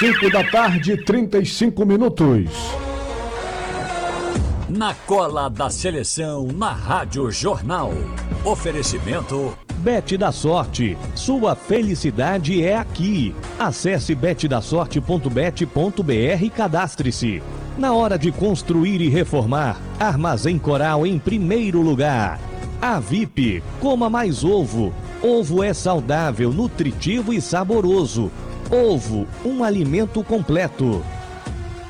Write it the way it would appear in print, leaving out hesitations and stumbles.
5 da tarde, 35 minutos. Na cola da seleção, na Rádio Jornal. Oferecimento Bet da Sorte, sua felicidade é aqui. Acesse betdasorte.bet.br e cadastre-se. Na hora de construir e reformar, Armazém Coral em primeiro lugar. A VIP, coma mais ovo. Ovo é saudável, nutritivo e saboroso. Ovo, um alimento completo.